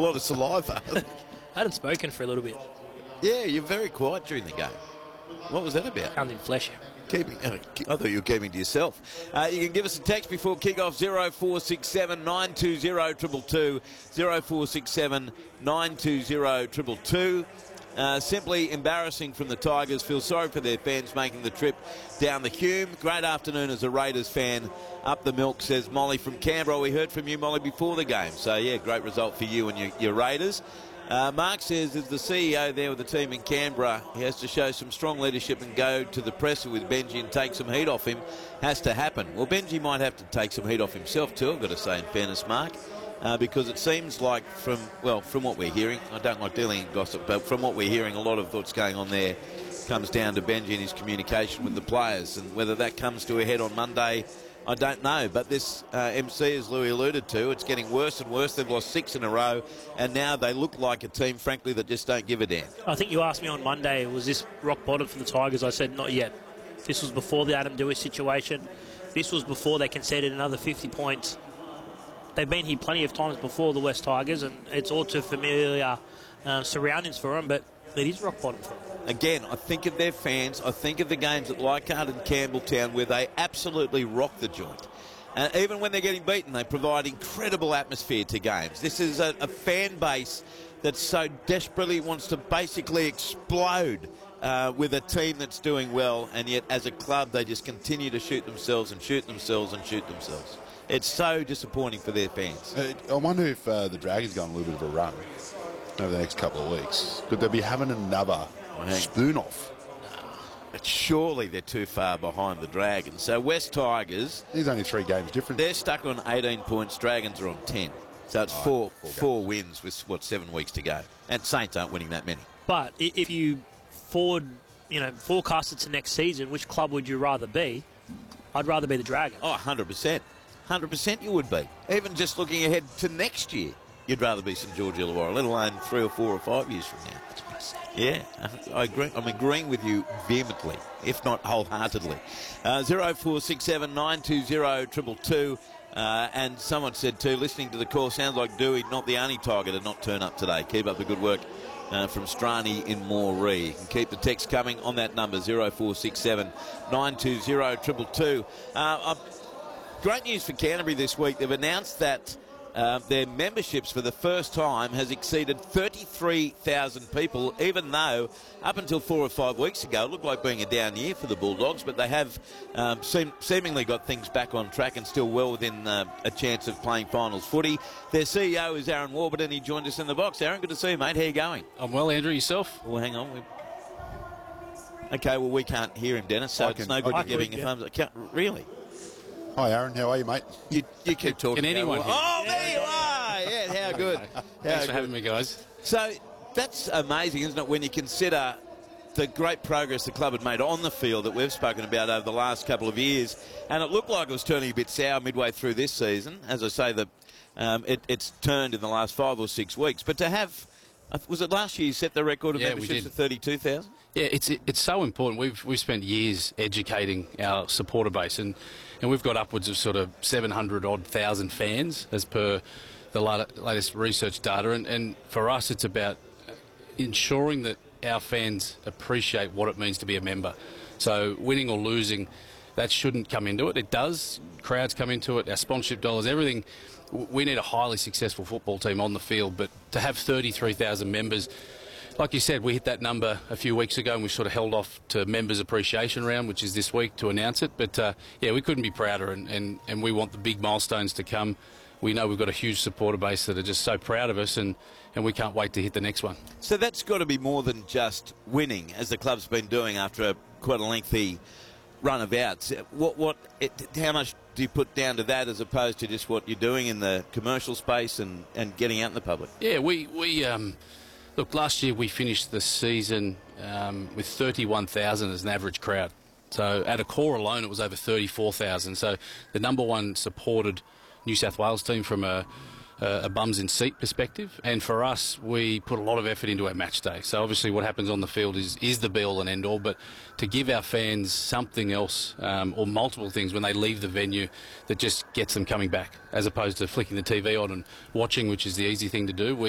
lot of saliva. I hadn't spoken for a little bit. Yeah, you're very quiet during the game. What was that about? Can't even flesh you. I thought you were keeping to yourself. You can give us a text before kick-off, 0467 920 222, 0467 920 222. Simply embarrassing from the Tigers. Feel sorry for their fans making the trip down the Hume. Great afternoon as a Raiders fan. Up the milk, says Molly from Canberra. We heard from you, Molly, before the game. So, yeah, great result for you and your Raiders. Mark says, as the CEO there with the team in Canberra, he has to show some strong leadership and go to the presser with Benji and take some heat off him. Has to happen. Well, Benji might have to take some heat off himself too, I've got to say, in fairness, Mark, because it seems like from what we're hearing, I don't like dealing in gossip, but from what we're hearing, a lot of what's going on there comes down to Benji and his communication with the players, and whether that comes to a head on Monday, I don't know. But this MC, as Louis alluded to, it's getting worse and worse. They've lost 6 in a row, and now they look like a team, frankly, that just don't give a damn. I think you asked me on Monday, was this rock bottom for the Tigers? I said, not yet. This was before the Adam Dewey situation. This was before they conceded another 50 points. They've been here plenty of times before, the West Tigers, and it's all too familiar surroundings for them, but it is rock bottom for them. Again, I think of their fans. I think of the games at Leichhardt and Campbelltown where they absolutely rock the joint. And even when they're getting beaten, they provide incredible atmosphere to games. This is a fan base that so desperately wants to basically explode with a team that's doing well, and yet as a club they just continue to shoot themselves and shoot themselves and shoot themselves. It's so disappointing for their fans. I wonder if the Dragons go on a little bit of a run over the next couple of weeks. Could they be having another spoon-off? But surely they're too far behind the Dragons. So West Tigers... There's only 3 games difference. They're stuck on 18 points. Dragons are on 10. So it's four wins with, 7 weeks to go. And Saints aren't winning that many. But if you forecast it to next season, which club would you rather be? I'd rather be the Dragons. Oh, 100%. 100% you would be. Even just looking ahead to next year, you'd rather be St George Illawarra, let alone 3 or 4 or 5 years from now. That's what I said. Yeah, I agree. I'm agreeing with you vehemently, if not wholeheartedly. 0467 920 222. And someone said too, listening to the call, sounds like Dewey, not the only Tiger to not turn up today. Keep up the good work from Strani in Moree. You can keep the text coming on that number, 0467 920 222. Great news for Canterbury this week. They've announced that their memberships for the first time has exceeded 33,000 people, even though up until 4 or 5 weeks ago it looked like being a down year for the Bulldogs, but they have seemingly got things back on track and still well within a chance of playing finals footy. Their CEO is Aaron Warburton. He joined us in the box. Aaron, good to see you, mate. How you going? I'm well, Andrew. Yourself? Well, hang on. Okay, well, we can't hear him, Dennis, so it's no good giving a thumbs up. Really? Hi, Aaron. How are you, mate? You keep talking. Can anyone hear? Oh, there you are. Yeah, how good. Thanks for having me, guys. So that's amazing, isn't it, when you consider the great progress the club had made on the field that we've spoken about over the last couple of years. And it looked like it was turning a bit sour midway through this season. As I say, it's turned in the last 5 or 6 weeks. But to have, was it last year you set the record of memberships at 32,000? Yeah, it's so important. We've spent years educating our supporter base, and we've got upwards of sort of 700-odd thousand fans as per the latest research data. And for us, it's about ensuring that our fans appreciate what it means to be a member. So winning or losing, that shouldn't come into it. It does. Crowds come into it, our sponsorship dollars, everything. We need a highly successful football team on the field, but to have 33,000 members, like you said, we hit that number a few weeks ago and we sort of held off to Members Appreciation Round, which is this week, to announce it. But, yeah, we couldn't be prouder, and we want the big milestones to come. We know we've got a huge supporter base that are just so proud of us, and we can't wait to hit the next one. So that's got to be more than just winning, as the club's been doing after quite a lengthy run of outs. How much do you put down to that as opposed to just what you're doing in the commercial space and getting out in the public? Yeah, look, last year we finished the season with 31,000 as an average crowd. So at a core alone, it was over 34,000. So the number one supported New South Wales team from a bums in seat perspective. And for us, we put a lot of effort into our match day. So obviously what happens on the field is the be all and end all, but to give our fans something else or multiple things when they leave the venue that just gets them coming back, as opposed to flicking the TV on and watching, which is the easy thing to do.